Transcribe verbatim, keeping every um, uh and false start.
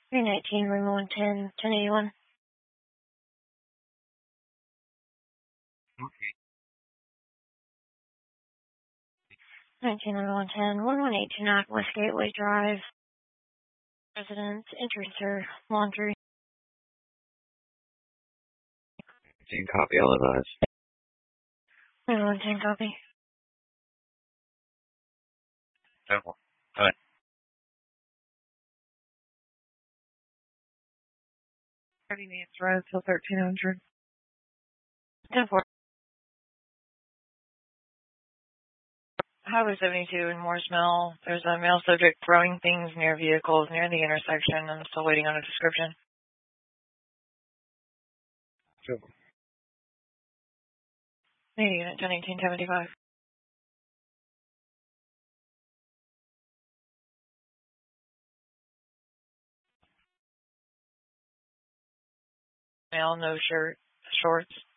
three nineteen, room one ten, ten eighty-one. Okay. nineteen, room one ten, one one eight two nine, West Gateway Drive. Residence, entrance, laundry. Same copy, I'll advise. room one ten, copy. Simple. All right. thirty minutes road till thirteen hundred. ten four. Highway seventy-two in Morris Mill. There's a male subject throwing things near vehicles near the intersection. I'm still waiting on a description. Simple. Maybe unit ten eighteen seventy-five. Male, no shirt, shorts.